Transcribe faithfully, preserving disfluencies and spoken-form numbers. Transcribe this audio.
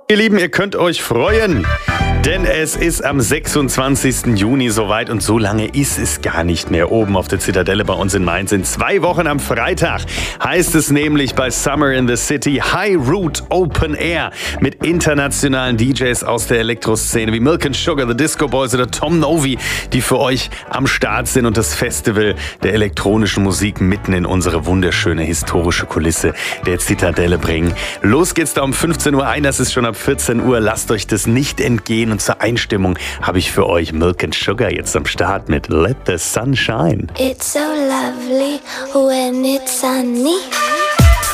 Ihr Lieben, ihr könnt euch freuen, denn es ist am sechsundzwanzigsten Juni soweit und so lange ist es gar nicht mehr. Oben auf der Zitadelle bei uns in Mainz in zwei Wochen am Freitag heißt es nämlich bei Summer in the City High Root Open Air mit internationalen D Js aus der Elektroszene wie Milk and Sugar, The Disco Boys oder Tom Novi, die für euch am Start sind und das Festival der elektronischen Musik mitten in unsere wunderschöne historische Kulisse der Zitadelle bringen. Los geht's da um fünfzehn Uhr ein, das ist schon ab vierzehn Uhr. Lasst euch das nicht entgehen. Und zur Einstimmung habe ich für euch Milk and Sugar jetzt am Start mit Let the Sun Shine. It's so lovely when it's sunny.